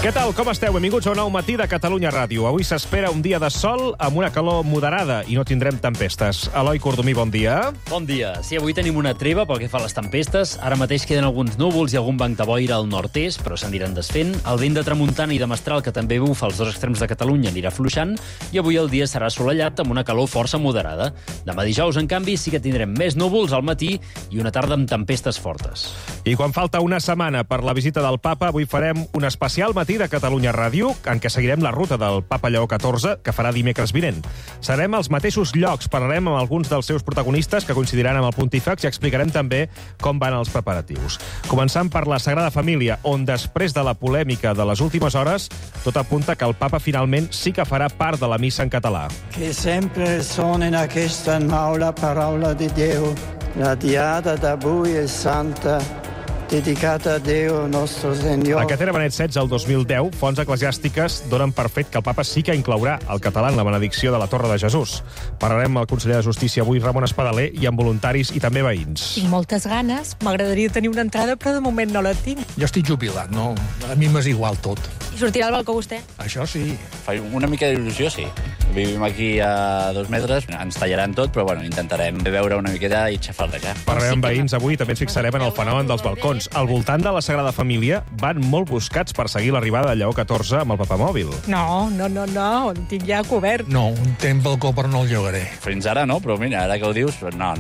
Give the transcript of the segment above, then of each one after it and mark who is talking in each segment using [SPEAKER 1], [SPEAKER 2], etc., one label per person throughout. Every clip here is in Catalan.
[SPEAKER 1] Què tal, com esteu? Benvinguts a un nou matí de Catalunya Ràdio. Avui s'espera un dia de sol amb una calor moderada i no tindrem tempestes. Eloi Cordomí, bon dia.
[SPEAKER 2] Bon dia. Sí, avui tenim una treva pel que fa a les tempestes. Ara mateix queden alguns núvols i algun banc de boira al nord-est, però s'aniran desfent. El vent de tramuntana i de mestral, que també bufa als dos extrems de Catalunya, anirà fluixant. I avui el dia serà assolellat amb una calor força moderada. Demà dijous, en canvi, sí que tindrem més núvols al matí i una tarda amb tempestes fortes.
[SPEAKER 1] I quan falta una setmana per la visita del papa, avui farem un especial matí de Catalunya Ràdio, en què seguirem la ruta del papa Lleó XIV, que farà dimecres vinent. Serem als mateixos llocs, parlarem amb alguns dels seus protagonistes que coincidiran amb el pontífex i explicarem també com van els preparatius. Començant per la Sagrada Família, on després de la polèmica de les últimes hores, tot apunta que el papa finalment sí que farà part de la missa en català.
[SPEAKER 3] Che sempre sona in aquesta nau la paraula di Dio, la diada d'avui és santa, dedicata a Déu, nostre Senyor.
[SPEAKER 1] A Catena Benet XVI, el 2010, fonts eclesiàstiques donen per fet que el papa sí que inclourà el català en la benedicció de la Torre de Jesús. Parlarem amb el conseller de Justícia avui, Ramon Espadaler, i amb voluntaris i també veïns.
[SPEAKER 4] Tinc moltes ganes, m'agradaria tenir una entrada, però de moment no la tinc.
[SPEAKER 5] Jo estic jubilat, no? A mi m'és igual tot.
[SPEAKER 4] I sortirà al balcó vostè?
[SPEAKER 5] Això sí.
[SPEAKER 6] Fa una mica d'il·lusió, sí. Vivim aquí a 2 metres, ens tallaran tot, però bueno, intentarem veure una miqueta i xafardejar.
[SPEAKER 1] Parlarem amb veïns avui i també ens fixarem en el fenomen dels balcons. Al voltant de la Sagrada Família van molt buscats per seguir l'arribada de Lleó XIV amb el papamòbil.
[SPEAKER 4] No, el tinc ja cobert.
[SPEAKER 5] No, un temps balcó, però no el llogaré.
[SPEAKER 6] Fins ara no, però mira, ara que ho dius, no.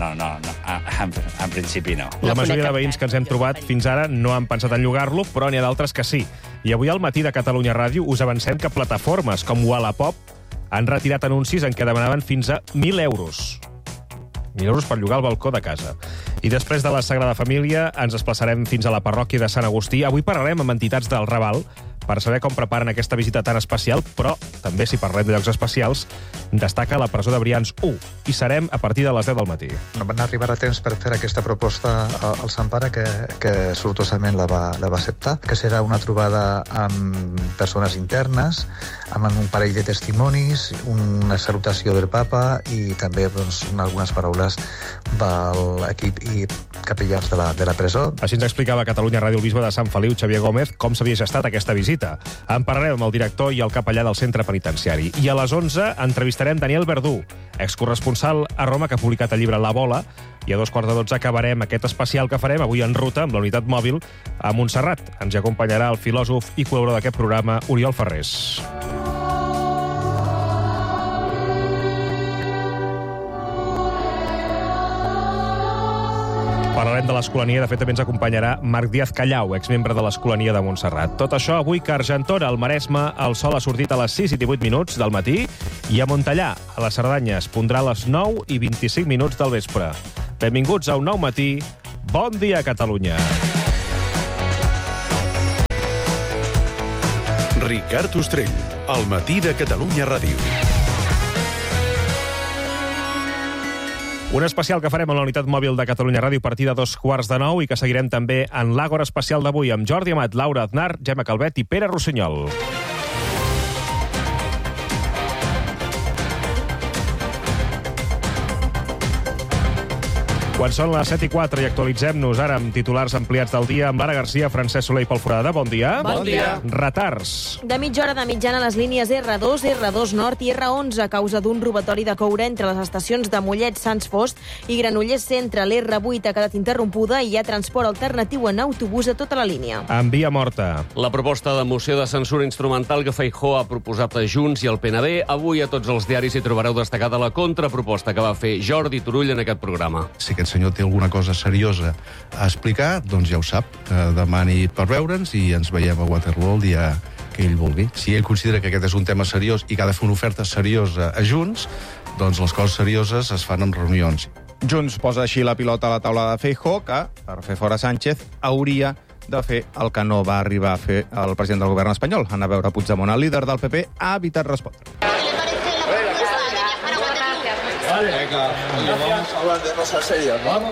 [SPEAKER 6] En principi no.
[SPEAKER 1] La majoria de veïns que ens hem trobat fins ara no han pensat en llogar-lo, però n'hi ha d'altres que sí. I avui al matí de Catalunya Ràdio us avancem que plataformes com Wallapop han retirat anuncis en què demanaven fins a 1.000 euros. 1.000 euros per llogar el balcó de casa. I després de la Sagrada Família ens desplaçarem fins a la parròquia de Sant Agustí. Avui parlarem amb entitats del Raval per saber com preparen aquesta visita tan especial, però també, si parlem de llocs especials, destaca la presó de Brians 1. I serem a partir de les 10 del matí.
[SPEAKER 7] No van arribar a temps per fer aquesta proposta al Sant Pare, que sortosament la va acceptar, que serà una trobada amb persones internes, amb un parell de testimonis, una salutació del papa i també doncs, algunes paraules de l'equip i capellans de la presó.
[SPEAKER 1] Així ens explicava a Catalunya Ràdio el bisbe de Sant Feliu, Xavier Gómez, com s'havia gestat aquesta visita. En parlarem amb el director i el capellà del centre penitenciari. I a les 11 entrevistarem Daniel Verdú, excorresponsal a Roma, que ha publicat el llibre La Bola, i a 11:45 acabarem aquest especial que farem avui en ruta amb la unitat mòbil a Montserrat. Ens hi acompanyarà el filòsof i col·laborador d'aquest programa, Oriol Ferrés. Parlarem de l'Escolania, de fet també ens acompanyarà Marc Díaz Callau, exmembre de l'Escolania de Montserrat. Tot això avui que a Argentona, al Maresme, el sol ha sortit a les 6:18 del matí i a Montellà, a la Cerdanya, es pondrà a les 9:25 del vespre. Benvinguts a un nou matí. Bon dia, Catalunya.
[SPEAKER 8] Ricard Ostrell, al matí de Catalunya Ràdio.
[SPEAKER 1] Un especial que farem amb la unitat mòbil de Catalunya Ràdio a partir de 8:45 i que seguirem també en l'Àgora especial d'avui amb Jordi Amat, Laura Aznar, Gemma Calvet i Pere Rossinyol. Quan són les 7:04 i actualitzem-nos ara amb titulars ampliats del dia amb Lara Garcia, Francesc Soler i Pol Forada. Bon dia.
[SPEAKER 9] Bon dia.
[SPEAKER 1] Retards.
[SPEAKER 9] De mitja hora de mitjana les línies R2, R2 Nord i R11 a causa d'un robatori de coure entre les estacions de Mollet, Sants Fost i Granollers Centre. L'R8 ha quedat interrompuda i hi ha transport alternatiu en autobús a tota la línia.
[SPEAKER 1] En via morta.
[SPEAKER 10] La proposta de moció de censura instrumental que Feijóo ha proposat a Junts i al PNB, avui a tots els diaris hi trobareu destacada la contraproposta que va fer Jordi Turull en aquest programa.
[SPEAKER 11] Si aquest senyor té alguna cosa seriosa a explicar, doncs ja ho sap, que demani per veure'ns i ens veiem a Waterloo el dia que ell vulgui. Si ell considera que aquest és un tema seriós i que ha de fer una oferta seriosa a Junts, doncs les coses serioses es fan en reunions.
[SPEAKER 12] Junts posa així la pilota a la taula de Feijóo, que, per fer fora Sánchez, hauria de fer el que no va arribar a fer el president del govern espanyol. Anar a veure Puigdemont, el líder del PP, ha evitat respondre.
[SPEAKER 3] Venga, vamos a hablar de cosas serias, ¿no?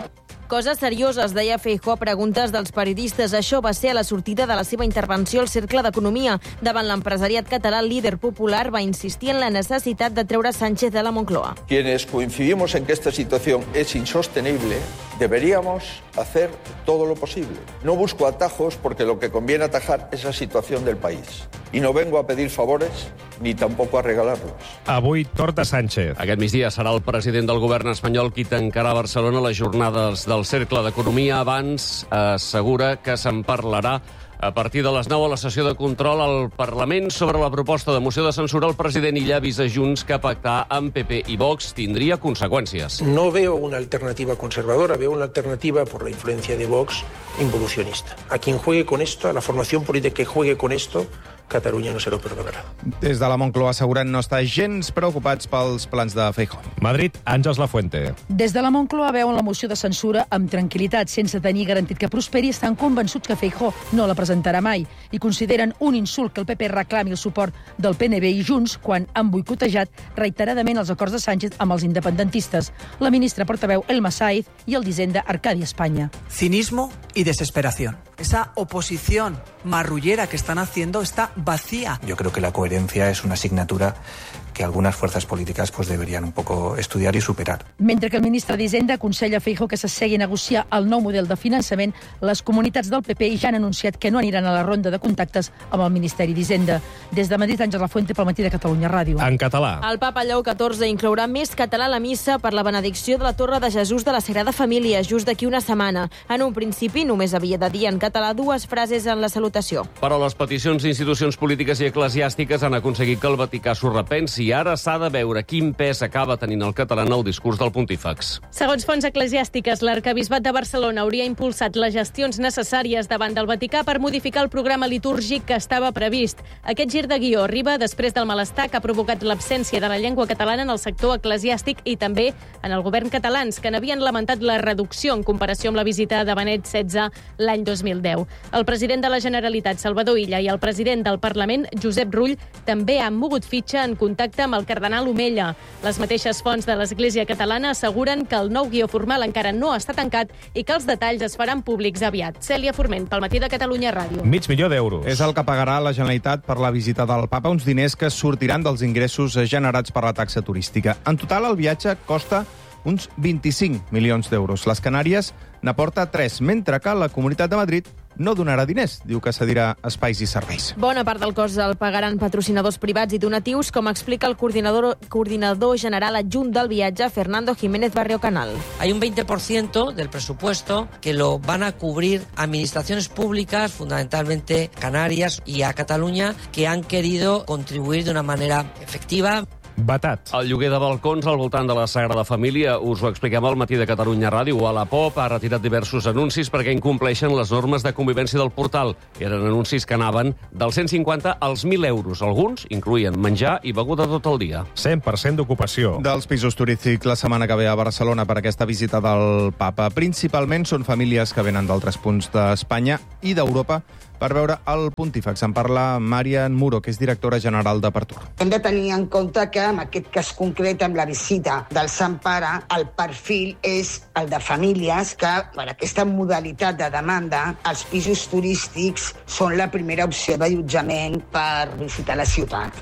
[SPEAKER 9] Coses serioses, deia Feijóo a preguntes dels periodistes. Això va ser a la sortida de la seva intervenció al Cercle d'Economia. Davant l'empresariat català, el líder popular va insistir en la necessitat de treure Sánchez de la Moncloa.
[SPEAKER 13] Quienes coincidimos en que esta situación es insostenible, deberíamos hacer todo lo posible. No busco atajos porque lo que conviene atajar es la situación del país. Y no vengo a pedir favores ni tampoco a regalarlos.
[SPEAKER 1] Avui, torn de Sánchez.
[SPEAKER 10] Aquest migdia serà el president del govern espanyol qui tancarà a Barcelona les jornades del Cercle d'Economia. Abans assegura que se'n parlarà a partir de les 9 a la sessió de control al Parlament sobre la proposta de moció de censura. El president Illa avisa Junts que pactar amb PP i Vox tindria conseqüències.
[SPEAKER 14] No veo una alternativa conservadora, veo una alternativa por la influencia de Vox involucionista. A quien juegue con esto, a la formación política que juegue con esto, Catalunya no se lo perdonarà.
[SPEAKER 12] Des de la Moncloa asseguren no estar gens preocupats pels plans de Feijóo.
[SPEAKER 1] Madrid, Àngels Lafuente.
[SPEAKER 15] Des de la Moncloa veuen la moció de censura amb tranquil·litat, sense tenir garantit que prosperi. Estan convençuts que Feijóo no la presentarà mai i consideren un insult que el PP reclami el suport del PNB i Junts quan han boicotejat reiteradament els acords de Sánchez amb els independentistes. La ministra portaveu Elma Saiz i el d'Hisenda Arcadi Espanya.
[SPEAKER 16] Cinismo y desesperación. Esa oposición marrullera que están haciendo está vacía.
[SPEAKER 17] Yo creo que la coherencia es una asignatura que algunas fuerzas políticas pues deberían un poco estudiar y superar.
[SPEAKER 15] Mentre que el ministre d'Hisenda aconsella a Feijóo que s'assegui a negociar el nou model de finançament, les comunitats del PP ja han anunciat que no aniran a la ronda de contactes amb el Ministeri d'Hisenda. Des de Madrid, Àngels Lafuente, pel Matí de Catalunya Ràdio.
[SPEAKER 1] En català.
[SPEAKER 9] El papa Lleó XIV inclourà més català a la missa per la benedicció de la Torre de Jesús de la Sagrada Família, just d'aquí una setmana. En un principi només havia de dir en català 2 frases en la salutació.
[SPEAKER 10] Però les peticions d'institucions polítiques i eclesiàstiques han aconseguit que el Vaticà s'ho repensi i ara s'ha de veure quin pes acaba tenint el català en el discurs del pontífex.
[SPEAKER 18] Segons fonts eclesiàstiques, l'Arquebisbat de Barcelona hauria impulsat les gestions necessàries davant del Vaticà per modificar el programa litúrgic que estava previst. Aquest gir de guió arriba després del malestar que ha provocat l'absència de la llengua catalana en el sector eclesiàstic i també en el govern catalans, que n'havien lamentat la reducció en comparació amb la visita de Benet XVI l'any 2010. El president de la Generalitat, Salvador Illa, i el president del Parlament, Josep Rull, també han mogut fitxa en contacte amb el cardenal Omella. Les mateixes fonts de l'Església catalana asseguren que el nou guió formal encara no està tancat i que els detalls es faran públics aviat. Cèlia Forment, pel Matí de Catalunya Ràdio.
[SPEAKER 1] €500.000.
[SPEAKER 12] És el que pagarà la Generalitat per la visita del papa, uns diners que sortiran dels ingressos generats per la taxa turística. En total, el viatge costa uns 25 milions d'euros. Les Canàries n'aporta 3, mentre que la Comunitat de Madrid no donarà diners. Diu que cedirà espais i serveis.
[SPEAKER 9] Bona part del cost el pagaran patrocinadors privats i donatius, com explica el coordinador general adjunt del viatge, Fernando Jiménez Barrio Canal.
[SPEAKER 19] Hay un 20% del presupuesto que lo van a cubrir administraciones públicas, fundamentalmente Canarias y a Cataluña, que han querido contribuir de una manera efectiva.
[SPEAKER 1] Batat.
[SPEAKER 10] El lloguer de balcons al voltant de la Sagrada Família, us ho expliquem al Matí de Catalunya Ràdio. Wallapop ha retirat diversos anuncis perquè incompleixen les normes de convivència del portal. Eren anuncis que anaven dels 150 als 1.000 euros. Alguns incluïen menjar i beguda tot el dia.
[SPEAKER 1] 100% d'ocupació.
[SPEAKER 12] Dels pisos turístics la setmana que ve a Barcelona per aquesta visita del papa. Principalment són famílies que venen d'altres punts d'Espanya i d'Europa per veure el pontífex. En parla Marian Muro, que és directora general de Partur.
[SPEAKER 20] Hem de tenir en compte que en aquest cas concret, amb la visita del Sant Pare, el perfil és el de famílies que, per aquesta modalitat de demanda, els pisos turístics són la primera opció d'allotjament per visitar la ciutat.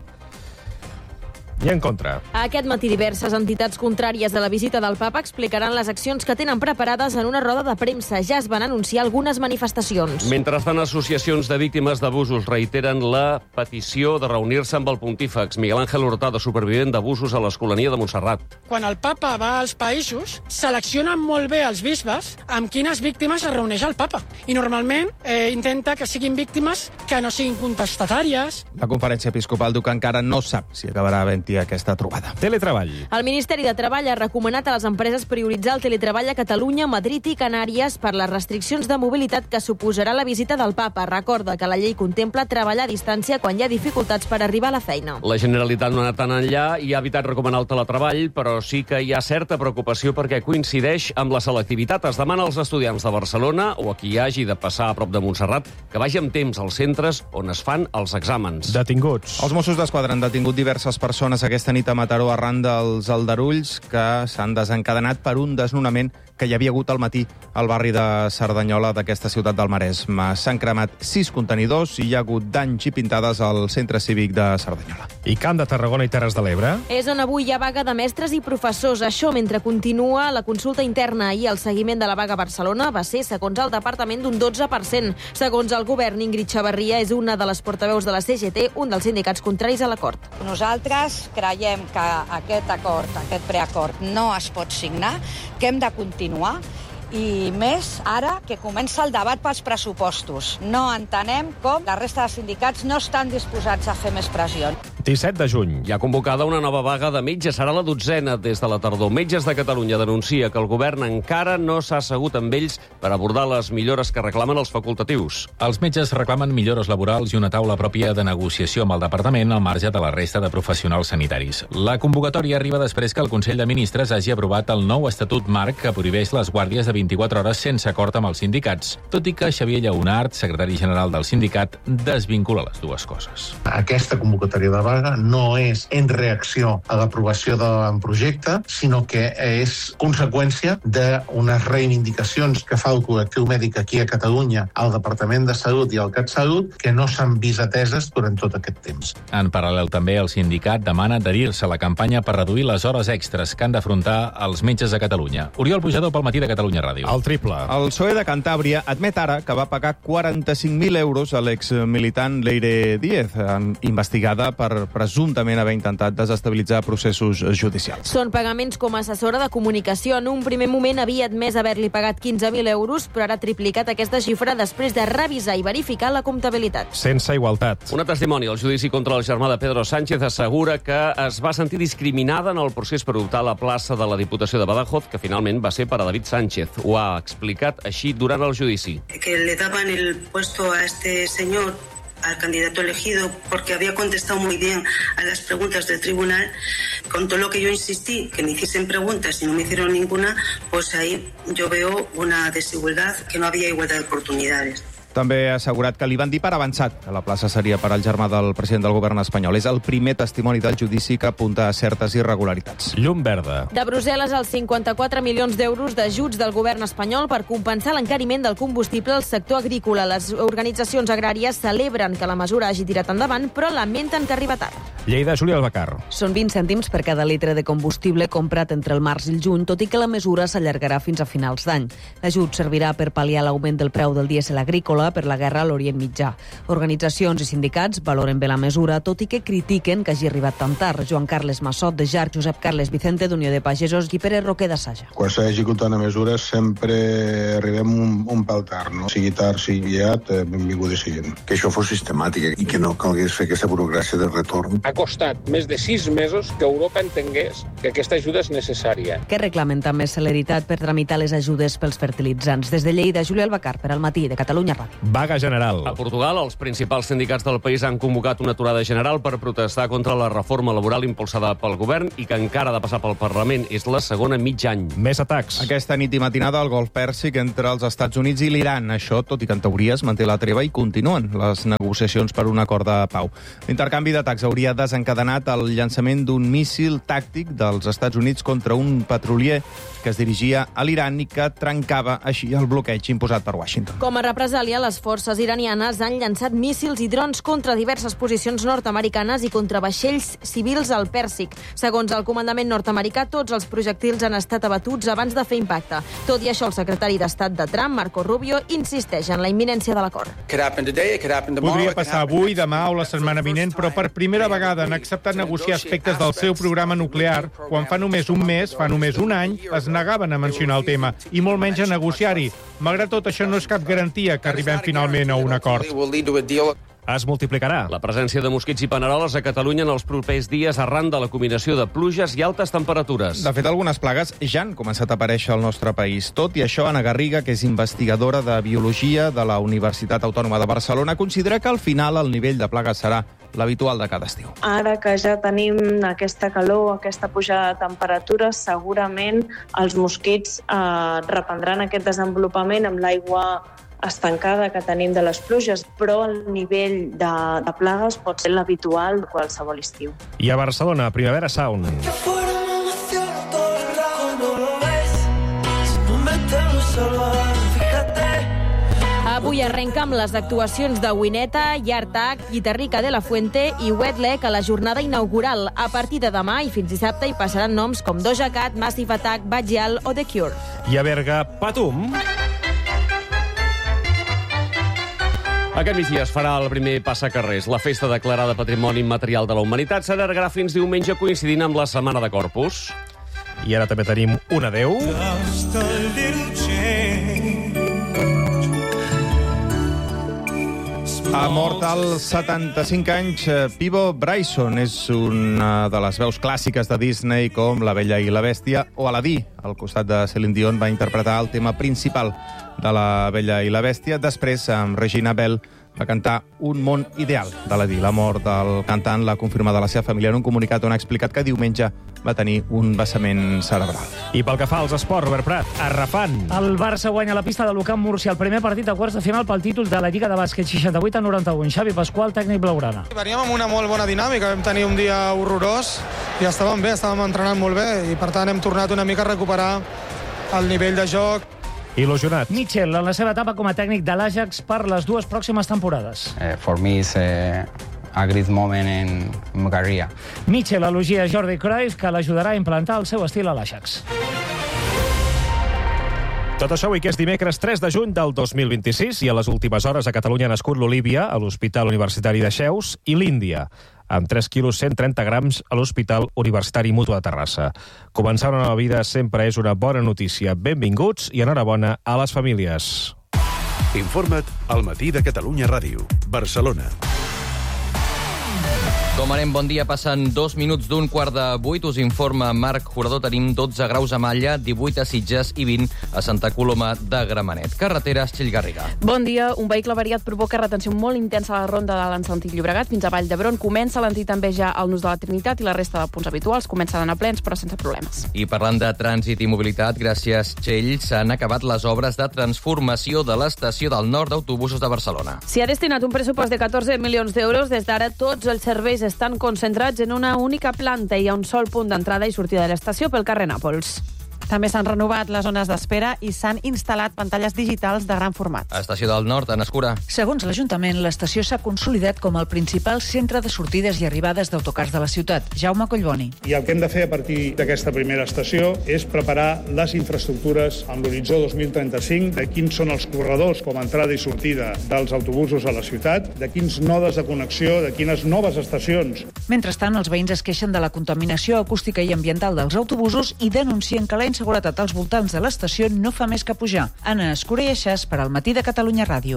[SPEAKER 1] I en contra.
[SPEAKER 9] Aquest matí diverses entitats contràries a la visita del papa explicaran les accions que tenen preparades en una roda de premsa. Ja es van anunciar algunes manifestacions.
[SPEAKER 10] Mentrestant, associacions de víctimes d'abusos reiteren la petició de reunir-se amb el pontífex. Miguel Ángel Hurtado, supervivent d'abusos a l'Escolania de Montserrat.
[SPEAKER 21] Quan el papa va als països, seleccionen molt bé els bisbes amb quines víctimes es reuneix el papa. I normalment intenta que siguin víctimes que no siguin contestatàries.
[SPEAKER 12] La Conferència Episcopal diu que encara no sap si acabarà havent-hi aquesta trobada.
[SPEAKER 1] Teletreball.
[SPEAKER 9] El Ministeri de Treball ha recomanat a les empreses prioritzar el teletreball a Catalunya, Madrid i Canàries per les restriccions de mobilitat que suposarà la visita del papa. Recorda que la llei contempla treballar a distància quan hi ha dificultats per arribar a la feina.
[SPEAKER 10] La Generalitat no ha anat tan enllà i ha evitat recomanar el teletreball, però sí que hi ha certa preocupació perquè coincideix amb la selectivitat. Es demana als estudiants de Barcelona o a qui hagi de passar a prop de Montserrat que vagi amb temps als centres on es fan els exàmens.
[SPEAKER 1] Detinguts.
[SPEAKER 12] Els Mossos d'Esquadra han detingut diverses persones aquesta nit a Mataró arran dels aldarulls que s'han desencadenat per un desnonament que hi havia hagut al matí al barri de Cerdanyola d'aquesta ciutat del Maresme. S'han cremat 6 contenidors i hi ha hagut danys i pintades al centre cívic de Cerdanyola.
[SPEAKER 1] I Camp de Tarragona i Terres de l'Ebre?
[SPEAKER 9] És on avui hi ha vaga de mestres i professors. Això mentre continua la consulta interna. Ahir el seguiment de la vaga a Barcelona va ser, segons el departament, d'un 12%. Segons el govern, Ingrid Xavarria és una de les portaveus de la CGT, un dels sindicats contraris a l'acord.
[SPEAKER 2] Nosaltres creiem que aquest acord, aquest preacord, no es pot signar, que hem de continuar, i més ara que comença el debat pels pressupostos. No entenem com la resta de sindicats no estan disposats a fer més pressió.
[SPEAKER 1] 17 de juny.
[SPEAKER 10] Hi ha convocada una nova vaga de metges. Serà la 12ª des de la tardor. Metges de Catalunya denuncia que el govern encara no s'ha assegut amb ells per abordar les millores que reclamen els facultatius.
[SPEAKER 22] Els metges reclamen millores laborals i una taula pròpia de negociació amb el departament al marge de la resta de professionals sanitaris. La convocatòria arriba després que el Consell de Ministres hagi aprovat el nou Estatut Marc que prohibeix les guàrdies de 24 hores sense acord amb els sindicats, tot i que Xavier Lleonart, secretari general del sindicat, desvincula les dues coses.
[SPEAKER 23] Aquesta convocatòria de vaga no és en reacció a l'aprovació del projecte, sinó que és conseqüència d'unes reivindicacions que fa el col·lectiu mèdic aquí a Catalunya, al Departament de Salut i al CatSalut, que no s'han vist ateses durant tot aquest temps.
[SPEAKER 22] En paral·lel també, el sindicat demana adherir-se a la campanya per reduir les hores extres que han d'afrontar els metges de Catalunya. Oriol Pujador pel Matí de Catalunya Ràdio.
[SPEAKER 1] El triple.
[SPEAKER 12] El PSOE de Cantàbria admet ara que va pagar 45.000 euros a l'exmilitant Leire Díez, investigada per presumptament haver intentat desestabilitzar processos judicials.
[SPEAKER 9] Són pagaments com a assessora de comunicació. En un primer moment havia admès haver-li pagat 15.000 euros, però ara ha triplicat aquesta xifra després de revisar i verificar la comptabilitat.
[SPEAKER 1] Sense igualtat.
[SPEAKER 10] Una testimoni al judici contra el germà de Pedro Sánchez assegura que es va sentir discriminada en el procés per optar a la plaça de la Diputació de Badajoz, que finalment va ser per a David Sánchez. Ho ha explicat així durant el judici.
[SPEAKER 24] Que le daban el puesto a este señor, al candidato elegido, porque había contestado muy bien a las preguntas del tribunal. Con todo lo que yo insistí, que me hiciesen preguntas y no me hicieron ninguna, pues ahí yo veo una desigualdad, que no había igualdad de oportunidades.
[SPEAKER 12] També ha assegurat que li van dir per avançat que la plaça seria per al germà del president del govern espanyol. És el primer testimoni del judici que apunta a certes irregularitats.
[SPEAKER 1] Llum verda.
[SPEAKER 9] De Brussel·les, els 54 milions d'euros d'ajuts del govern espanyol per compensar l'encariment del combustible al sector agrícola. Les organitzacions agràries celebren que la mesura hagi tirat endavant, però lamenten que arriba tard.
[SPEAKER 1] Lleida, Júlia Albacar.
[SPEAKER 25] Són 20 cèntims per cada litre de combustible comprat entre el març i el juny, tot i que la mesura s'allargarà fins a finals d'any. L'ajut servirà per pal·liar l'augment del preu del dièsel agrícola per la guerra a l'Orient Mitjà. Organitzacions i sindicats valoren bé la mesura, tot i que critiquen que hagi arribat tan tard. Joan Carles Massot, de JAR, Josep Carles Vicente, d'Unió de Pagesos, i Pere Roquer, de Saja.
[SPEAKER 26] Quan s'ha executat una mesura sempre arribem un pèl tard, no? Sigui tard, sigui lleat, benvingut i siguin.
[SPEAKER 27] Que això fos sistemàtic i que no calgués fer aquesta burocràcia de retorn.
[SPEAKER 28] Ha costat més de 6 mesos que Europa entengués que aquesta ajuda és necessària.
[SPEAKER 25] Que reclamen també celeritat per tramitar les ajudes pels fertilitzants. Des de Lleida, Júlia Albacar, per al Matí de Catalunya Ràdio.
[SPEAKER 1] Vaga general.
[SPEAKER 10] A Portugal, els principals sindicats del país han convocat una aturada general per protestar contra la reforma laboral impulsada pel govern i que encara ha de passar pel Parlament. És la segona mig any.
[SPEAKER 1] Més atacs.
[SPEAKER 12] Aquesta nit i matinada al Golf Pèrsic entre els Estats Units i l'Iran. Això, tot i que en teoria es manté la treva i continuen les negociacions per un acord de pau. L'intercanvi d'atacs hauria desencadenat el llançament d'un míssil tàctic dels Estats Units contra un petrolier que es dirigia a l'Iran i que trencava així el bloqueig imposat per Washington.
[SPEAKER 9] Com a represàlia, les forces iranianes han llançat míssils i drons contra diverses posicions nord-americanes i contra vaixells civils al Pèrsic. Segons el comandament nord-americà, tots els projectils han estat abatuts abans de fer impacte. Tot i això, el secretari d'Estat de Trump, Marco Rubio, insisteix en la imminència de l'acord.
[SPEAKER 29] Podria passar avui, demà o la setmana vinent, però per primera vegada han acceptat negociar aspectes del seu programa nuclear, quan fa només un mes, fa només un any, es negaven a mencionar el tema, i molt menys a negociar-hi. Malgrat tot, això no és cap garantia que arribem finalment a un acord.
[SPEAKER 1] Es multiplicarà.
[SPEAKER 10] La presència de mosquits i paneroles a Catalunya en els propers dies arran de la combinació de pluges i altes temperatures.
[SPEAKER 12] De fet, algunes plagues ja han començat a aparèixer al nostre país. Tot i això, Anna Garriga, que és investigadora de Biologia de la Universitat Autònoma de Barcelona, considera que al final el nivell de plagues serà l'habitual de cada estiu.
[SPEAKER 30] Ara que ja tenim aquesta calor, aquesta pujada de temperatures, segurament els mosquits reprendran aquest desenvolupament amb l'aigua estancada que tenim de les pluges, però el nivell de plagues pot ser l'habitual de qualsevol estiu.
[SPEAKER 1] I a Barcelona, Primavera Sound.
[SPEAKER 9] arrenca amb les actuacions de Wineta, Yard Act, Guitarrica de la Fuente i Wet Leg a la jornada inaugural. A partir de demà i fins dissabte hi passaran noms com Doja Cat, Massive Attack, Bad-Gyal o The Cure.
[SPEAKER 1] I a Berga, Patum.
[SPEAKER 10] Aquest migdia es farà el primer passacarrers. La festa declarada Patrimoni Immaterial de la Humanitat s'allargarà fins diumenge coincidint amb la Setmana de Corpus.
[SPEAKER 1] I ara també tenim un adeu.
[SPEAKER 12] Ha mort als 75 anys Peabo Bryson. És una de les veus clàssiques de Disney com La Bella i la Bèstia o Aladí. Al costat de Celine Dion va interpretar el tema principal de La Bella i la Bèstia. Després, amb Regina Bell, va cantar Un món ideal d'Aladí. La mort del cantant l'ha confirmat la seva família en un comunicat on ha explicat que diumenge va tenir un vessament cerebral.
[SPEAKER 1] I pel que fa als esports, Robert Prat, arrafant.
[SPEAKER 3] El Barça guanya la pista de l'Ucamp Múrcia el primer partit de quarts de final pel títol de la Lliga de Bàsquet 68-91. Xavi Pasqual, tècnic blaugrana.
[SPEAKER 4] Veníem amb una molt bona dinàmica, vam tenir un dia horrorós i estàvem bé, estàvem entrenant molt bé i per tant hem tornat una mica a recuperar el nivell de joc.
[SPEAKER 1] Il·lusionat.
[SPEAKER 3] Mitchell, en la seva etapa com a tècnic de l'Ajax per les dues pròximes temporades.
[SPEAKER 5] For me is a great moment in my career.
[SPEAKER 3] Mitchell elogia Jordi Cruyff, que l'ajudarà a implantar el seu estil a l'Ajax.
[SPEAKER 1] Tot això avui que és dimecres 3 de juny del 2026 i a les últimes hores a Catalunya ha nascut l'Olívia a l'Hospital Universitari de Xeus i l'Índia, amb 3 quilos 130 grams a l'Hospital Universitari Mutu de Terrassa. Començar una nova vida sempre és una bona notícia. Benvinguts i enhorabona a les famílies.
[SPEAKER 6] Informa't al Matí de Catalunya Ràdio, Barcelona.
[SPEAKER 7] Com anem, bon dia. Passen 2 minuts d'un 7:15. Us informa Marc Jurador. Tenim 12 graus a Malla, 18 a Sitges i 20 a Santa Coloma de Gramenet. Carreteres, Txell Garriga.
[SPEAKER 8] Bon dia. Un vehicle variat provoca retenció molt intensa a la ronda de l'Encentit Llobregat fins a Vall d'Hebron. Comença a l'Entit també ja al Nus de la Trinitat i la resta de punts habituals comencen a anar plens, però sense problemes.
[SPEAKER 7] I parlant de trànsit i mobilitat, gràcies, Txell, s'han acabat les obres de transformació de l'estació del nord d'autobusos de Barcelona.
[SPEAKER 8] S'hi ha destinat un pressupost de 14 milions d'euros. Des d'ara tots els serveis estan concentrats en una única planta i hi ha un sol punt d'entrada i sortida de l'estació pel carrer Nàpols.
[SPEAKER 11] També s'han renovat les zones d'espera i s'han instal·lat pantalles digitals de gran format.
[SPEAKER 7] Estació del Nord, Anna Escura.
[SPEAKER 13] Segons l'Ajuntament, l'estació s'ha consolidat com el principal centre de sortides i arribades d'autocars de la ciutat. Jaume Collboni.
[SPEAKER 14] I el que hem de fer a partir d'aquesta primera estació és preparar les infraestructures amb l'horitzó 2035, de quins són els corredors com a entrada i sortida dels autobusos a la ciutat, de quins nodes de connexió, de quines noves estacions.
[SPEAKER 13] Mentrestant, els veïns es queixen de la contaminació acústica i ambiental dels autobusos i denuncien que la inseguretat als voltants de l'estació no fa més que pujar. Anna Escura i Aixàs per al Matí de Catalunya Ràdio.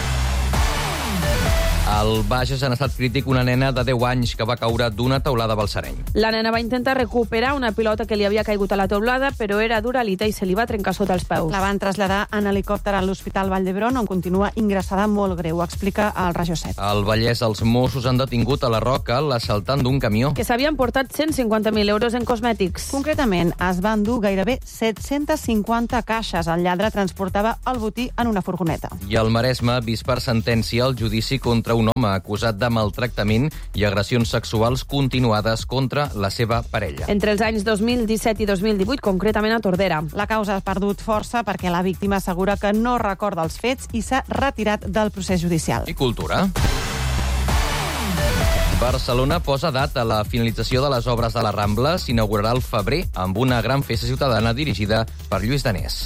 [SPEAKER 7] Al Bages han estat crític una nena de 10 anys que va caure d'una teulada a Balsareny.
[SPEAKER 8] La nena va intentar recuperar una pilota que li havia caigut a la teulada, però era duralita i se li va trencar sota els peus.
[SPEAKER 11] La van traslladar en helicòpter a l'Hospital Vall d'Hebron, on continua ingressada molt greu, explica el Rajo 7.
[SPEAKER 7] Al Vallès, els Mossos han detingut a la Roca l'assaltant d'un camió.
[SPEAKER 8] Que s'havien portat 150.000 euros en cosmètics.
[SPEAKER 11] Concretament, es van dur gairebé 750 caixes. El lladre transportava el botí en una furgoneta.
[SPEAKER 7] I al Maresme, vist per sentència el judici contra un home acusat de maltractament i agressions sexuals continuades contra la seva parella.
[SPEAKER 8] Entre els anys 2017 i 2018, concretament a Tordera.
[SPEAKER 11] La causa ha perdut força perquè la víctima assegura que no recorda els fets i s'ha retirat del procés judicial.
[SPEAKER 7] I cultura. Barcelona posa data a la finalització de les obres de la Rambla. S'inaugurarà al febrer amb una gran festa ciutadana dirigida per Lluís Danés.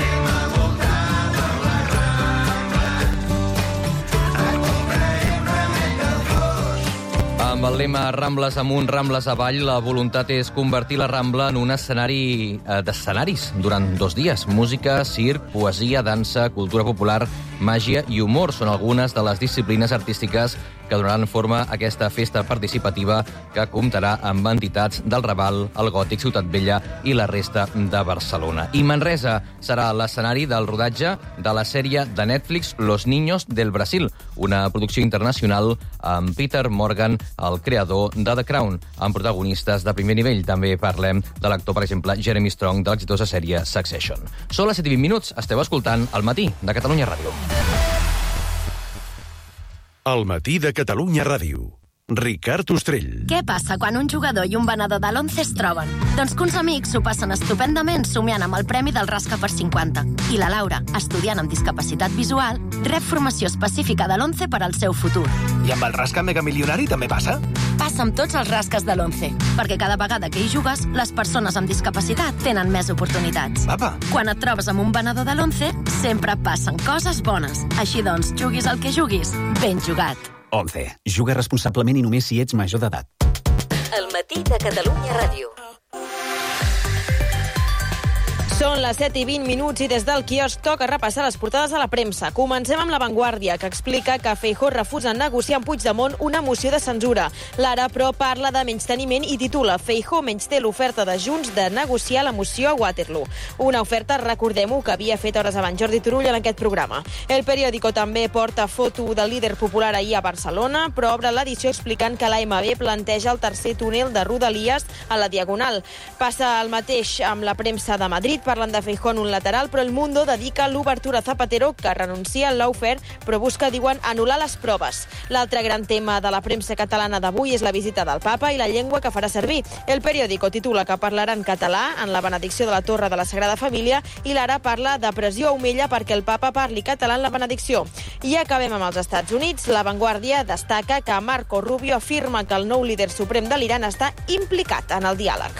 [SPEAKER 7] Amb el lema Rambles amunt, Rambles avall, la voluntat és convertir la Rambla en un escenari d'escenaris durant 2 dies. Música, circ, poesia, dansa, cultura popular, màgia i humor són algunes de les disciplines artístiques que donaran forma a aquesta festa participativa que comptarà amb entitats del Raval, el Gòtic, Ciutat Vella i la resta de Barcelona. I Manresa serà l'escenari del rodatge de la sèrie de Netflix Los Niños del Brasil, una producció internacional amb Peter Morgan, el creador de The Crown, amb protagonistes de primer nivell. També parlem de l'actor, per exemple, Jeremy Strong, de l'exitosa sèrie Succession. Són les 7:20. Esteu escoltant El Matí de Catalunya Ràdio.
[SPEAKER 6] El Matí de Catalunya Ràdio. Ricard Ostrell.
[SPEAKER 2] Què passa quan un jugador i un venedor de l'11 es troben? Doncs que uns amics s'ho passen estupendament somiant amb el premi del Rasca per 50. I la Laura, estudiant amb discapacitat visual, rep formació específica de l'11 per al seu futur.
[SPEAKER 15] I amb el Rasca Mega Milionari també passa?
[SPEAKER 2] Passa amb tots els rasques de l'11, perquè cada vegada que hi jugues, les persones amb discapacitat tenen més oportunitats.
[SPEAKER 15] Apa.
[SPEAKER 2] Quan et trobes amb un venedor de l'11, sempre passen coses bones. Així doncs, juguis el que juguis, ben jugat.
[SPEAKER 16] 11. Juga responsablement i només si ets major d'edat.
[SPEAKER 17] El matí de Catalunya Ràdio.
[SPEAKER 9] Són les 7:20 i des del quiosc toca repassar les portades a la premsa. Comencem amb La Vanguardia, que explica que Feijóo refusa negociar amb Puigdemont una moció de censura. L'Ara, però, parla de menysteniment i titula Feijóo menysté l'oferta de Junts de negociar la moció a Waterloo. Una oferta, recordem-ho, que havia fet hores abans Jordi Turull en aquest programa. El periòdico també porta foto del líder popular ahir a Barcelona, però obre l'edició explicant que l'AMB planteja el tercer túnel de Rodalies a la Diagonal. Passa el mateix amb la premsa de Madrid, parlen de Feijóo en un lateral, però El Mundo dedica l'obertura a Zapatero, que renuncia al lawfare, però busca, diuen, anul·lar les proves. L'altre gran tema de la premsa catalana d'avui és la visita del papa i la llengua que farà servir. El periòdico titula que parlarà en català en la benedicció de la Torre de la Sagrada Família i l'Ara parla de pressió a Omella perquè el papa parli català en la benedicció. I acabem amb els Estats Units. La Vanguardia destaca que Marco Rubio afirma que el nou líder suprem de l'Iran està implicat en el diàleg.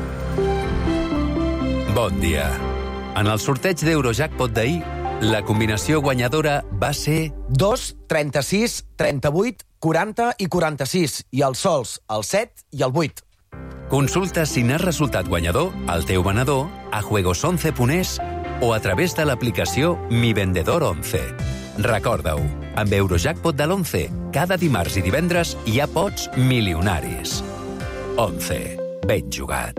[SPEAKER 18] Bon dia. En el sorteig d'Eurojackpot d'ahir, la combinació guanyadora va ser
[SPEAKER 15] 2, 36, 38, 40 i 46. I els sols, el 7 i el 8.
[SPEAKER 18] Consulta si n'has resultat guanyador al teu venedor a juegos11.es o a través de l'aplicació Mi Vendedor 11. Recorda-ho, amb Eurojackpot de l'11, cada dimarts i divendres hi ha pots milionaris. 11. Ben jugat.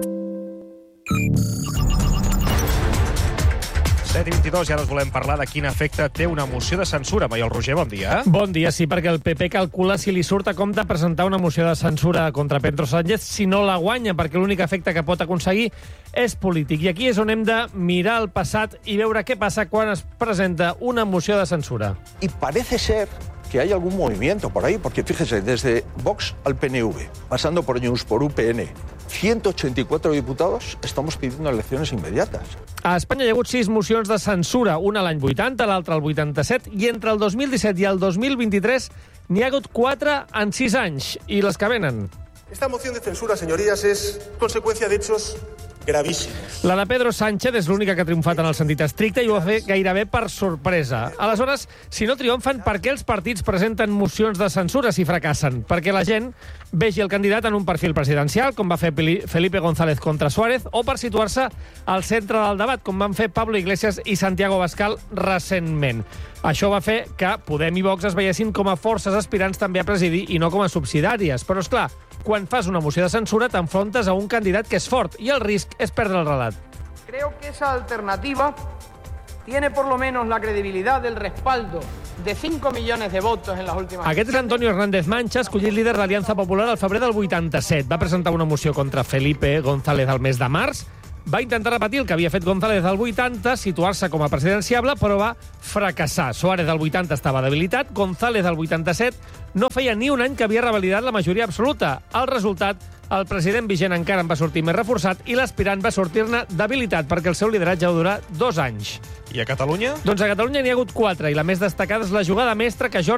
[SPEAKER 1] 7:22 i ara us volem parlar de quin efecte té una moció de censura. Maiol Roger, bon dia.
[SPEAKER 3] Bon dia, sí, perquè el PP calcula si li surt a compte presentar una moció de censura contra Pedro Sánchez si no la guanya, perquè l'únic efecte que pot aconseguir és polític. I aquí és on hem de mirar el passat i veure què passa quan es presenta una moció de censura.
[SPEAKER 19] Y parece ser que hay algún movimiento por ahí, porque fíjese, desde Vox al PNV, pasando por News, por UPN, 184 diputados, estamos pidiendo elecciones inmediatas.
[SPEAKER 3] A Espanya hi ha hagut 6 mocions de censura, una l'any 80, l'altra al 87, i entre el 2017 i el 2023 n'hi ha hagut 4 en 6 anys, i les que venen.
[SPEAKER 20] Esta moción de censura, señorías, es consecuencia de hechos gravíssimos.
[SPEAKER 3] La de Pedro Sánchez és l'única que ha triomfat en el sentit estricte i ho va fer gairebé per sorpresa. Aleshores, si no triomfen, per què els partits presenten mocions de censura si fracassen? Perquè la gent vegi el candidat en un perfil presidencial, com va fer Felipe González contra Suárez, o per situar-se al centre del debat, com van fer Pablo Iglesias i Santiago Abascal recentment. Això va fer que Podem i Vox es veiessin com a forces aspirants també a presidir i no com a subsidiàries. Però, esclar, quan fas una moció de censura t'enfrontes a un candidat que és fort i el risc és perdre el relat.
[SPEAKER 21] Creo que esa alternativa tiene por lo menos la credibilidad del respaldo de 5 millones de votos en las últimas...
[SPEAKER 3] Aquest és Antonio Hernández Mancha, escollit líder d'Aliança Popular al febrer del 87. Va presentar una moció contra Felipe González al mes de març. Va intentar repetir el que havia fet González al 80, situar-se com a presidenciable, però va fracassar. Suárez al 80 estava debilitat, González al 87 no feia ni un any que havia revalidat la majoria absoluta. El resultat, el president vigent encara en va sortir més reforçat i l'aspirant va sortir-ne debilitat perquè el seu lideratge va durar 2 anys.
[SPEAKER 1] I a Catalunya?
[SPEAKER 3] Doncs a Catalunya n'hi ha hagut 4 i la més destacada és la jugada mestra que Jordi